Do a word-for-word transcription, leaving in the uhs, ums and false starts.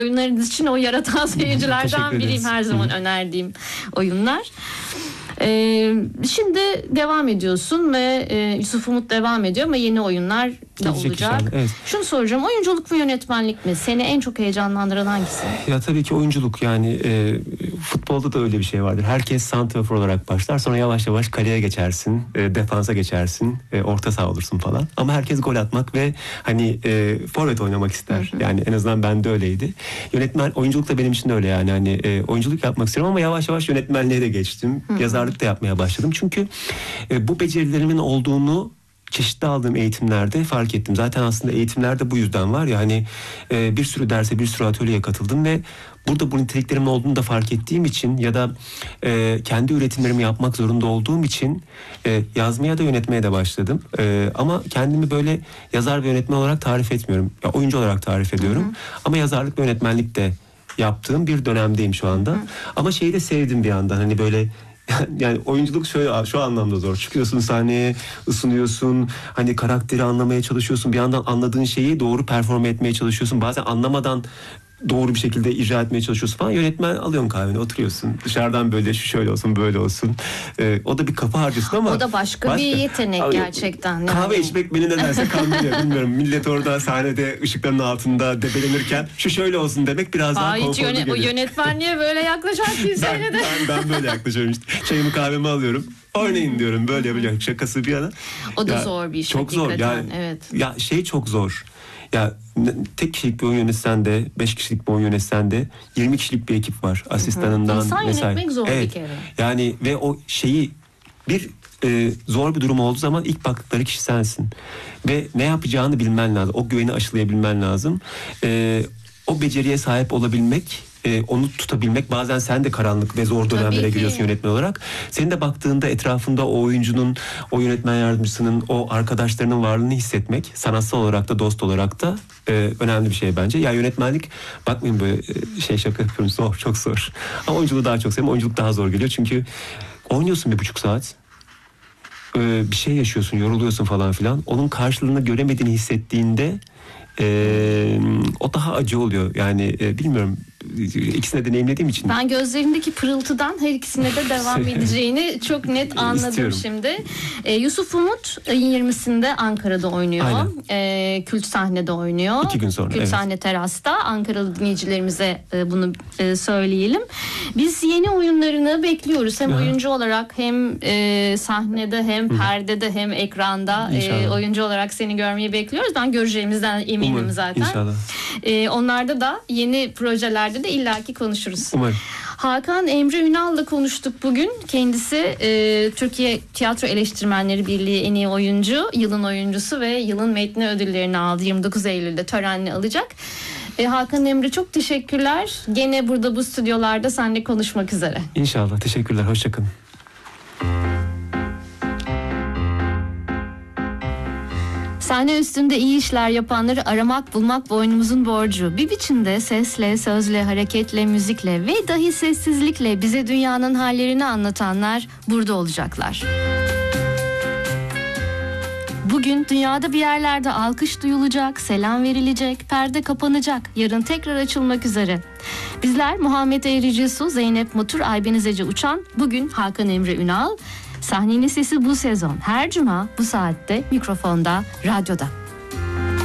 oyunlarınız için o yaratan seyircilerden biriyim, her zaman Hı. önerdiğim oyunlar. Ee, şimdi devam ediyorsun ve e, Yusuf Umut devam ediyor ama yeni oyunlar da Gidecek olacak. Evet. Şunu soracağım, oyunculuk mu yönetmenlik mi? Seni en çok heyecanlandıran hangisi? Ya tabii ki oyunculuk, yani e, futbolda da öyle bir şey vardır. Herkes santrafor olarak başlar, sonra yavaş yavaş kaleye geçersin, e, defansa geçersin, e, orta saha olursun falan. Ama herkes gol atmak ve hani e, forvet oynamak ister. Hı hı. Yani en azından bende öyleydi. Yönetmen, oyunculuk da benim için de öyle yani. Hani e, oyunculuk yapmak istiyorum ama yavaş yavaş yönetmenliğe de geçtim. Hı hı. Yazarlık da yapmaya başladım. Çünkü e, bu becerilerimin olduğunu çeşitli aldığım eğitimlerde fark ettim. Zaten aslında eğitimlerde bu yüzden var ya, hani e, bir sürü derse, bir sürü atölyeye katıldım ve burada bu niteliklerimin olduğunu da fark ettiğim için ya da e, kendi üretimlerimi yapmak zorunda olduğum için e, yazmaya da yönetmeye de başladım. E, ama kendimi böyle yazar ve yönetmen olarak tarif etmiyorum. Ya, oyuncu olarak tarif ediyorum. Hı hı. Ama yazarlık ve yönetmenlik de yaptığım bir dönemdeyim şu anda. Hı. Ama şeyi de sevdim bir yandan, hani böyle yani oyunculuk şöyle, şu anlamda zor. Çıkıyorsun sahneye, ısınıyorsun, hani karakteri anlamaya çalışıyorsun. Bir yandan anladığın şeyi doğru perform etmeye çalışıyorsun. Bazen anlamadan doğru bir şekilde icra etmeye çalışıyorsun falan. Yönetmen, alıyorsun kahveni, oturuyorsun. Dışarıdan böyle şu şöyle olsun, böyle olsun. Ee, o da bir kafa harcıyorsun ama... O da başka, başka. bir yetenek Abi, gerçekten. Kahve yani. içmek beni nedense kandırıyor. Bilmiyorum, millet orada sahnede ışıkların altında debelenirken şu şöyle olsun demek biraz Aa, daha konforlu yöne- geliyor. O yönetmenliğe böyle yaklaşan kimseyle de... ben, ben, ben böyle yaklaşıyorum işte. Çayımı kahvemi alıyorum. Oynayın diyorum, böyle yapacak, şakası bir yana. O da ya, zor bir iş. Çok zor. Yani, evet. Ya şey çok zor. Ya tek kişilik bir oyun yönetsen de, beş kişilik bir oyun yönetsen de yirmi kişilik bir ekip var. Asistanından vesaire. İnsan yönetmek zor evet. bir kere. Yani ve o şeyi bir e, zor bir durum olduğu zaman ilk baktıkları kişi sensin. Ve ne yapacağını bilmen lazım. O güveni aşılayabilmen lazım. E, o beceriye sahip olabilmek, Ee, onu tutabilmek, bazen sen de karanlık ve zor dönemlere giriyorsun yönetmen olarak. Senin de baktığında etrafında o oyuncunun, o yönetmen yardımcısının, o arkadaşlarının varlığını hissetmek, sanatsal olarak da dost olarak da e, önemli bir şey bence. Ya yönetmenlik, bakmayın böyle e, şey şaka yapıyorum, zor, çok zor. Ama oyunculuğu daha çok seviyorum. Oyunculuk daha zor geliyor çünkü oynuyorsun bir buçuk saat. E, bir şey yaşıyorsun, yoruluyorsun falan filan. Onun karşılığını göremediğini hissettiğinde e, o daha acı oluyor. Yani e, bilmiyorum, İkisini de deneyimlediğim için. Ben gözlerindeki pırıltıdan her ikisine de devam edeceğini çok net anladım İstiyorum. şimdi. Ee, Yusuf Umut ayın yirmisinde Ankara'da oynuyor. Ee, Kült sahnede oynuyor. İki gün sonra. Kült evet. sahne terasta. Ankaralı dinleyicilerimize e, bunu e, söyleyelim. Biz yeni oyunlarını bekliyoruz. Hem Aha. oyuncu olarak hem e, sahnede hem Hı. perdede hem ekranda e, oyuncu olarak seni görmeyi bekliyoruz. Ben göreceğimizden eminim Umarım. zaten. İnşallah. E, onlarda da yeni projeler de illaki konuşuruz. Umarım. Hakan Emre Ünal'la konuştuk bugün. Kendisi e, Türkiye Tiyatro Eleştirmenleri Birliği en iyi oyuncu, yılın oyuncusu ve yılın metni ödüllerini aldı. yirmi dokuz Eylül'de törenle alacak. E, Hakan Emre, çok teşekkürler. Gene burada bu stüdyolarda seninle konuşmak üzere. İnşallah. Teşekkürler. Hoşçakalın. Sahne üstünde iyi işler yapanları aramak bulmak boynumuzun borcu. Bir biçimde sesle, sözle, hareketle, müzikle ve dahi sessizlikle bize dünyanın hallerini anlatanlar burada olacaklar. Bugün dünyada bir yerlerde alkış duyulacak, selam verilecek, perde kapanacak, yarın tekrar açılmak üzere. Bizler Muhammed Eğrici Su, Zeynep Mutur, Aybeniz Ece Uçan, bugün Hakan Emre Ünal. Sahnenin sesi bu sezon her cuma bu saatte mikrofonda, radyoda.